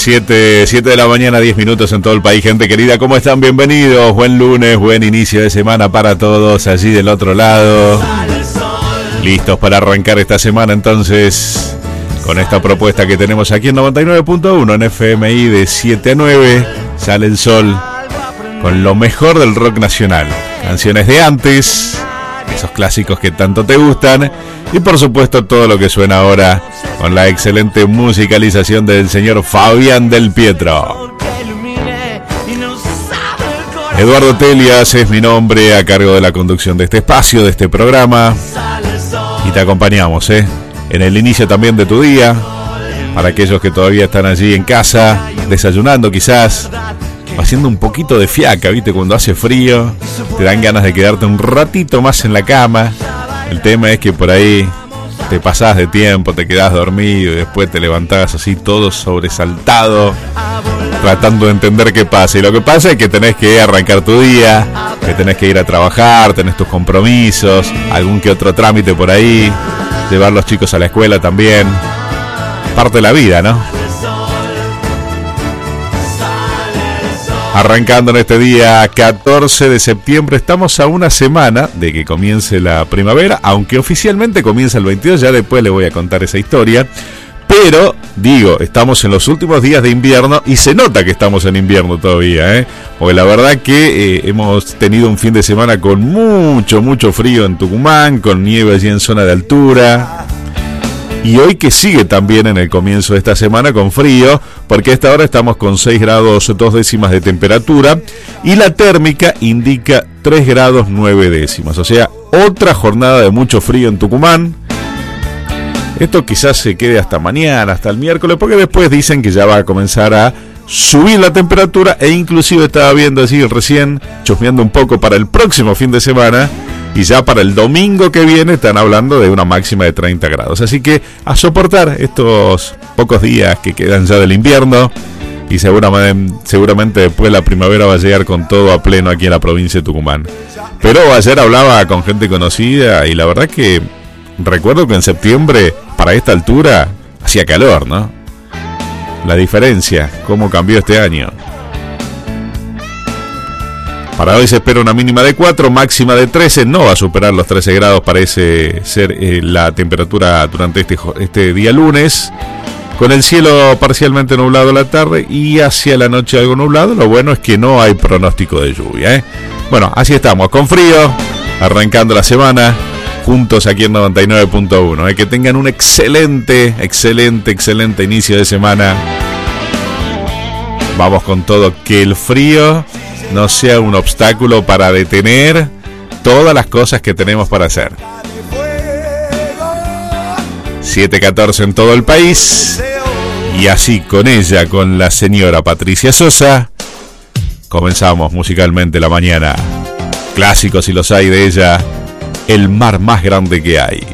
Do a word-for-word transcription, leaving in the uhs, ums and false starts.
siete de la mañana, diez minutos en todo el país, gente querida, ¿cómo están? Bienvenidos, buen lunes, buen inicio de semana para todos allí del otro lado. Listos para arrancar esta semana entonces con esta propuesta que tenemos aquí en noventa y nueve punto uno en F M I de siete a nueve. Sale el sol con lo mejor del rock nacional, canciones de antes, esos clásicos que tanto te gustan, y por supuesto todo lo que suena ahora con la excelente musicalización del señor Fabián Del Pietro. Eduardo Telias es mi nombre, a cargo de la conducción de este espacio, de este programa, y te acompañamos ¿eh? en el inicio también de tu día, para aquellos que todavía están allí en casa, desayunando quizás, haciendo un poquito de fiaca, ¿viste? Cuando hace frío, te dan ganas de quedarte un ratito más en la cama. El tema es que por ahí te pasás de tiempo, te quedás dormido y después te levantás así todo sobresaltado, tratando de entender qué pasa. Y lo que pasa es que tenés que arrancar tu día, que tenés que ir a trabajar, tenés tus compromisos, algún que otro trámite por ahí, llevar los chicos a la escuela también. Parte de la vida, ¿no? Arrancando en este día catorce de septiembre, estamos a una semana de que comience la primavera, aunque oficialmente comienza el veintidós, ya después les voy a contar esa historia. Pero, digo, estamos en los últimos días de invierno y se nota que estamos en invierno todavía, ¿eh? Porque la verdad que eh, hemos tenido un fin de semana con mucho, mucho frío en Tucumán, con nieve allí en zona de altura. Y hoy que sigue también en el comienzo de esta semana con frío, porque a esta hora estamos con seis grados dos décimas de temperatura y la térmica indica tres grados nueve décimas. O sea, otra jornada de mucho frío en Tucumán. Esto quizás se quede hasta mañana, hasta el miércoles, porque después dicen que ya va a comenzar a subir la temperatura, e inclusive estaba viendo así recién, chusmeando un poco para el próximo fin de semana. Y ya para el domingo que viene están hablando de una máxima de treinta grados. Así que a soportar estos pocos días que quedan ya del invierno. Y seguramente, seguramente después la primavera va a llegar con todo a pleno aquí en la provincia de Tucumán. Pero ayer hablaba con gente conocida y la verdad que recuerdo que en septiembre, para esta altura, hacía calor, ¿no? La diferencia, cómo cambió este año. Para hoy se espera una mínima de cuatro, máxima de trece, no va a superar los trece grados, parece ser eh, la temperatura durante este, este día lunes, con el cielo parcialmente nublado a la tarde y hacia la noche algo nublado. Lo bueno es que no hay pronóstico de lluvia, ¿eh? Bueno, así estamos, con frío, arrancando la semana, juntos aquí en noventa y nueve punto uno, ¿eh? Que tengan un excelente, excelente, excelente inicio de semana. Vamos con todo, que el frío no sea un obstáculo para detener todas las cosas que tenemos para hacer. siete catorce en todo el país. Y así con ella, con la señora Patricia Sosa, comenzamos musicalmente la mañana. Clásicos, si los hay de ella, El mar más grande que hay.